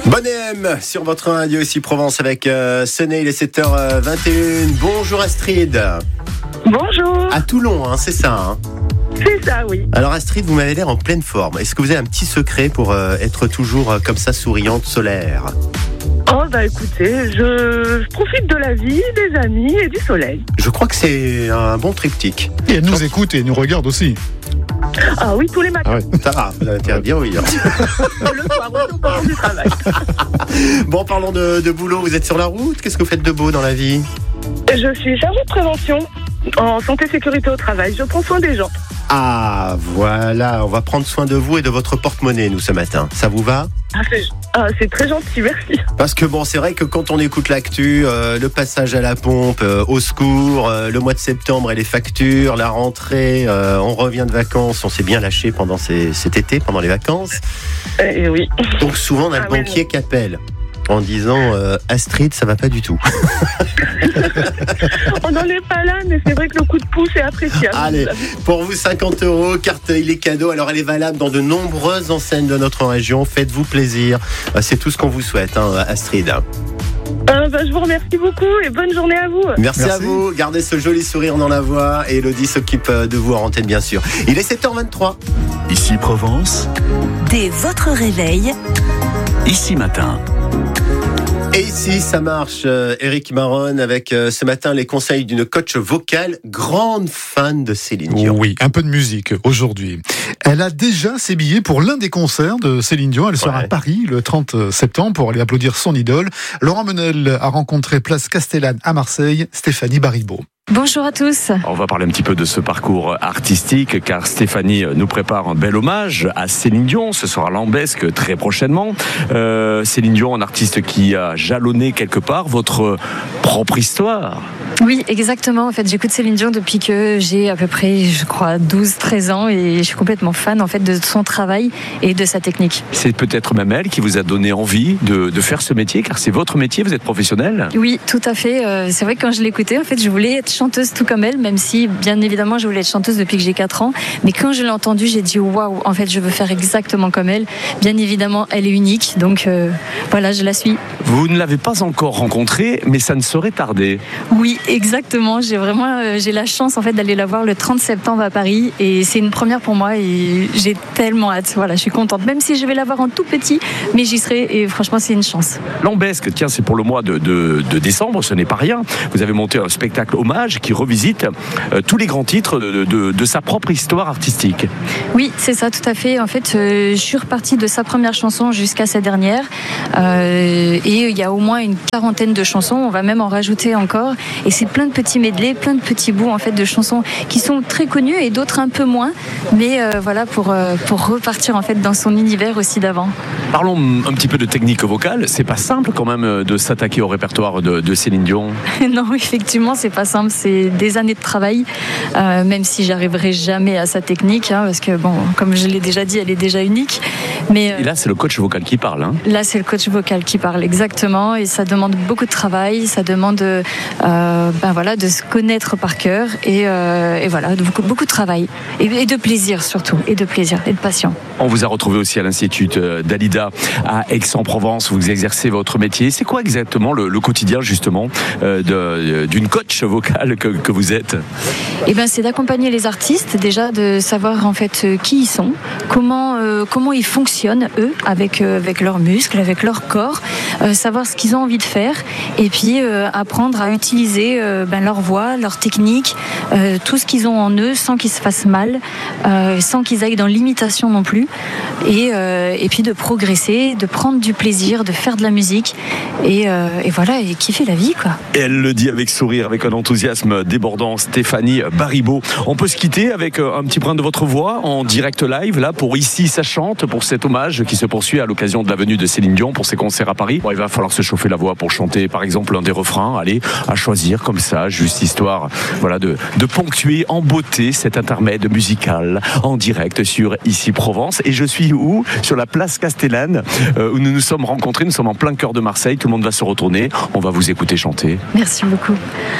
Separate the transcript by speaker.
Speaker 1: Bonne AM sur votre radio ici Provence avec Sunny, il est 7h21. Bonjour Astrid.
Speaker 2: Bonjour.
Speaker 1: À Toulon, c'est ça
Speaker 2: C'est ça, oui.
Speaker 1: Alors Astrid, vous m'avez l'air en pleine forme. Est-ce que vous avez un petit secret pour être toujours comme ça souriante, solaire ?
Speaker 2: Oh bah écoutez, je profite de la vie, des amis et du soleil.
Speaker 1: Je crois que c'est un bon triptyque.
Speaker 3: Et elle nous écoute et nous regarde aussi.
Speaker 2: Ah oui, tous les matins.
Speaker 1: Ah ouais, ça va, vous avez intérêt à dire oui.
Speaker 2: Le soir, aussi, au moment du travail.
Speaker 1: Bon, parlons de boulot, vous êtes sur la route. Qu'est-ce que vous faites de beau dans la vie ?
Speaker 2: Je suis chargée de prévention en santé et sécurité au travail. Je prends soin des gens.
Speaker 1: Ah, voilà, on va prendre soin de vous et de votre porte-monnaie, nous, ce matin. Ça vous va ?
Speaker 2: C'est très gentil, merci.
Speaker 1: Parce que bon, c'est vrai que quand on écoute l'actu, le passage à la pompe, au secours, le mois de septembre et les factures, la rentrée, on revient de vacances, on s'est bien lâché pendant cet été, pendant les vacances.
Speaker 2: Et oui.
Speaker 1: Donc souvent on a le banquier qui appelle en disant Astrid, ça va pas du tout.
Speaker 2: On n'en est pas là, mais c'est vrai que le coup de pouce est appréciable.
Speaker 1: Allez, pour vous 50 €, carte il est cadeau. Alors elle est valable dans de nombreuses enseignes de notre région. Faites-vous plaisir. C'est tout ce qu'on vous souhaite, Astrid.
Speaker 2: Je vous remercie beaucoup et bonne journée à vous.
Speaker 1: Merci à vous. Gardez ce joli sourire dans la voix. Et Elodie s'occupe de vous en antenne, bien sûr. Il est 7h23.
Speaker 4: Ici Provence.
Speaker 5: Dès votre réveil.
Speaker 4: Ici Matin.
Speaker 1: Et ici, ça marche. Éric Maron avec ce matin les conseils d'une coach vocale, grande fan de Céline Dion.
Speaker 3: Oui, un peu de musique aujourd'hui. Elle a déjà ses billets pour l'un des concerts de Céline Dion. Elle sera à Paris le 30 septembre pour aller applaudir son idole. Laurent Menel a rencontré place Castellane à Marseille, Stéphanie Baribeau.
Speaker 6: Bonjour à tous.
Speaker 4: On va parler un petit peu de ce parcours artistique car Stéphanie nous prépare un bel hommage à Céline Dion. Ce sera Lambesque très prochainement. Céline Dion, un artiste qui a jalonné quelque part votre propre histoire.
Speaker 6: Oui, exactement. En fait, j'écoute Céline Dion depuis que j'ai à peu près, je crois, 12-13 ans et je suis complètement fan en fait de son travail et de sa technique.
Speaker 4: C'est peut-être même elle qui vous a donné envie de faire ce métier car c'est votre métier, vous êtes professionnelle.
Speaker 6: Oui, tout à fait. C'est vrai que quand je l'écoutais, en fait, je voulais être chanteuse tout comme elle, même si, bien évidemment, je voulais être chanteuse depuis que j'ai 4 ans. Mais quand je l'ai entendue, j'ai dit waouh, en fait, je veux faire exactement comme elle. Bien évidemment, elle est unique, donc voilà, je la suis.
Speaker 4: Vous ne l'avez pas encore rencontrée, mais ça ne saurait tarder.
Speaker 6: Oui, exactement. J'ai la chance en fait d'aller la voir le 30 septembre à Paris et c'est une première pour moi et j'ai tellement hâte. Voilà, je suis contente. Même si je vais la voir en tout petit, mais j'y serai et franchement, c'est une chance.
Speaker 4: Lambesque, tiens, c'est pour le mois de décembre, ce n'est pas rien. Vous avez monté un spectacle hommage qui revisite tous les grands titres de sa propre histoire artistique.
Speaker 6: Oui, c'est ça, tout à fait. En fait, je suis repartie de sa première chanson jusqu'à sa dernière et il y a au moins une 40aine de chansons. On va même en rajouter encore et c'est plein de petits medley, plein de petits bouts en fait de chansons qui sont très connues et d'autres un peu moins. Mais voilà pour repartir en fait dans son univers aussi d'avant.
Speaker 4: Parlons un petit peu de technique vocale. C'est pas simple quand même de s'attaquer au répertoire de Céline Dion.
Speaker 6: Non, effectivement, c'est pas simple. C'est des années de travail, même si j'arriverai jamais à sa technique, parce que bon, comme je l'ai déjà dit, elle est déjà unique. Mais
Speaker 4: et là, c'est le coach vocal qui parle.
Speaker 6: Là, c'est le coach vocal qui parle exactement, et ça demande beaucoup de travail. Ça demande, de se connaître par cœur, et voilà, beaucoup de travail et de plaisir surtout, et de plaisir et de passion.
Speaker 4: On vous a retrouvé aussi à l'Institut Dalida à Aix-en-Provence. Vous exercez votre métier. C'est quoi exactement le quotidien justement d'une coach vocale que vous êtes?
Speaker 6: C'est d'accompagner les artistes, déjà de savoir en fait qui ils sont, comment ils fonctionnent eux avec leurs muscles, avec leur corps, savoir ce qu'ils ont envie de faire et puis apprendre à utiliser leur voix, leur technique, tout ce qu'ils ont en eux sans qu'ils se fassent mal, sans qu'ils aillent dans l'imitation non plus et puis de progresser, de prendre du plaisir, de faire de la musique et voilà, et kiffer la vie quoi.
Speaker 4: Et elle le dit avec sourire, avec un enthousiasme débordant, Stéphanie Baribeau. On peut se quitter avec un petit brin de votre voix en direct live là pour Ici ça chante, pour cet hommage qui se poursuit à l'occasion de la venue de Céline Dion pour ses concerts à Paris. Bon, il va falloir se chauffer la voix pour chanter par exemple un des refrains, allez, à choisir comme ça, juste histoire voilà, de ponctuer en beauté cet intermède musical en direct sur Ici Provence. Et je suis où? Sur la place Castellane où nous nous sommes rencontrés, nous sommes en plein cœur de Marseille, tout le monde va se retourner, on va vous écouter chanter.
Speaker 6: Merci beaucoup.